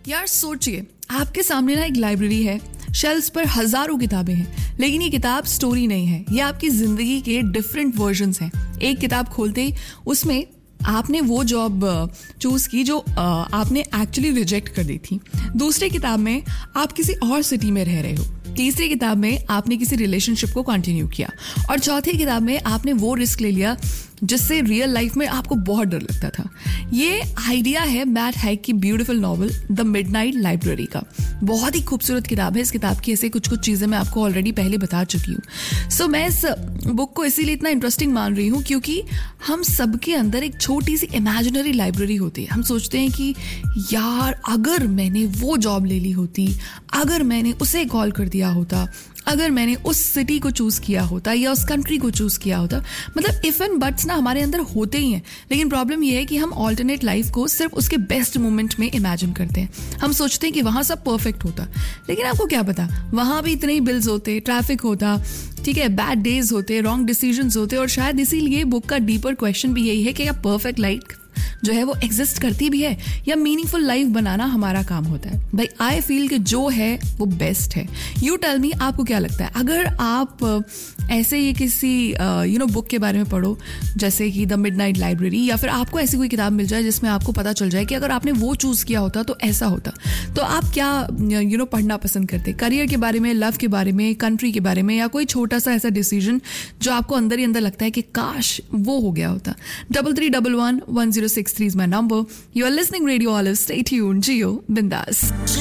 यार सोचिए, आपके सामने ना एक लाइब्रेरी है, शेल्फ्स पर हजारों किताबें हैं, लेकिन ये किताब स्टोरी नहीं है, ये आपकी जिंदगी के डिफरेंट वर्जन्स हैं। एक किताब खोलते ही उसमें आपने वो जॉब चूज की जो आपने एक्चुअली रिजेक्ट कर दी थी। दूसरी किताब में आप किसी और सिटी में रह रहे हो। तीसरी किताब में आपने किसी रिलेशनशिप को कंटिन्यू किया। और चौथी किताब में आपने वो रिस्क ले लिया जिससे रियल लाइफ में आपको बहुत डर लगता था। ये आइडिया है मैट हाइक की beautiful novel the midnight library का। बहुत ही खूबसूरत किताब है। इस किताब की ऐसे कुछ चीज़ें मैं आपको ऑलरेडी पहले बता चुकी हूँ। सो मैं इस बुक को इसीलिए इतना इंटरेस्टिंग मान रही हूँ क्योंकि हम सबके अंदर एक छोटी सी इमेजिनरी लाइब्रेरी होती है। हम सोचते हैं कि यार अगर मैंने वो जॉब ले ली होती, अगर मैंने उसे कॉल कर दिया होता, अगर मैंने उस सिटी को चूज किया होता या उस कंट्री को चूज किया होता। मतलब इफ एंड बट्स ना हमारे अंदर होते ही हैं, लेकिन प्रॉब्लम ये है कि हम ऑल्टरनेट लाइफ को सिर्फ उसके बेस्ट मोमेंट में इमेजिन करते हैं। हम सोचते हैं कि वहां सब परफेक्ट होता, लेकिन आपको क्या पता वहां भी इतने ही बिल्स होते, ट्रैफिक होता, ठीक है, बैड डेज होते, रॉन्ग डिसीजंस होते। और शायद इसीलिए बुक का डीपर क्वेश्चन भी यही है कि क्या परफेक्ट लाइफ जो है वो एग्जिस्ट करती भी है या मीनिंगफुल लाइफ बनाना हमारा काम होता है। भाई आई फील कि जो है वो बेस्ट है। यू टेल मी, आपको क्या लगता है? अगर आप ऐसे ही किसी बुक के बारे में पढ़ो जैसे कि द मिडनाइट लाइब्रेरी, या फिर आपको ऐसी कोई किताब मिल जाए जिसमें आपको पता चल जाए कि अगर आपने वो चूज किया होता तो ऐसा होता, तो आप क्या पढ़ना पसंद करते? करियर के बारे में, लव के बारे में, कंट्री के बारे में, या कोई छोटा सा ऐसा डिसीजन जो आपको अंदर ही अंदर लगता है कि काश वो हो गया होता? 3311 1063 is my number. You are listening Radio Olive. Stay tuned. Gio Bindas.